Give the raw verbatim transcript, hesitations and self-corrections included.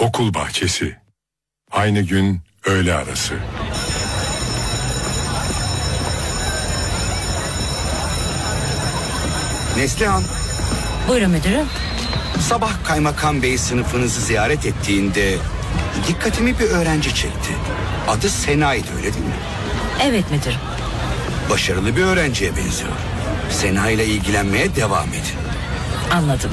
Okul bahçesi. Aynı gün öğle arası. Neslihan. Buyurun müdürüm. Sabah kaymakam bey sınıfınızı ziyaret ettiğinde dikkatimi bir öğrenci çekti. Adı Sena'ydı, öyle değil mi? Evet müdürüm. Başarılı bir öğrenciye benziyor. Sena ile ilgilenmeye devam edin. Anladım.